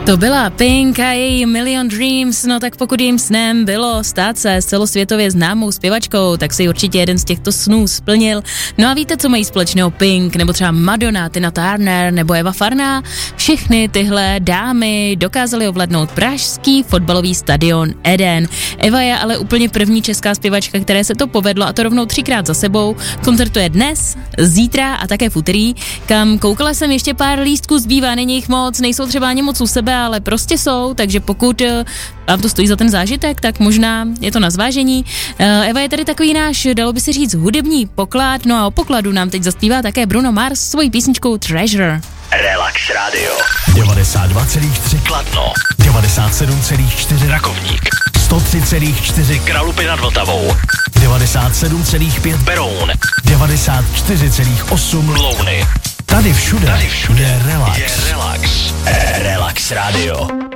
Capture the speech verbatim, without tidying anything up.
To byla Pink a její Million Dreams, no tak pokud jejím snem bylo stát se celosvětově známou zpěvačkou, tak si určitě jeden z těchto snů splnil. No a víte, co mají společného Pink, nebo třeba Madonna, Tina Turner, nebo Eva Farná? Všechny tyhle dámy dokázaly ovládnout pražský fotbalový stadion Eden. Eva je ale úplně první česká zpěvačka, které se to povedlo, a to rovnou třikrát za sebou. Koncertuje dnes, zítra a také v úterý. Kam koukala jsem, ještě pár lístků zbývá, není jich moc, nejsou třeba ani moc u sebe, ale prostě jsou, takže pokud vám to stojí za ten zážitek, tak možná je to na zvážení. Eva je tady takový náš, dalo by se říct, hudební poklad, no a o pokladu nám teď zaspívá také Bruno Mars svojí písničkou Treasure. Relax Radio. devadesát dva celá tři Kladno. devadesát sedm celá čtyři Rakovník. sto tři celá čtyři Kralupy nad Vltavou. devadesát sedm celá pět Beroun. devadesát čtyři celá osm Louny. Tady všude, Tady všude je relax. Je relax. Relax Radio.